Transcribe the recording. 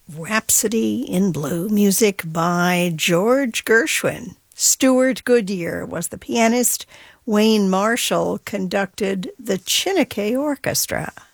Rhapsody in Blue, music by George Gershwin. Stuart Goodyear was the pianist. Wayne Marshall conducted the Chineke Orchestra.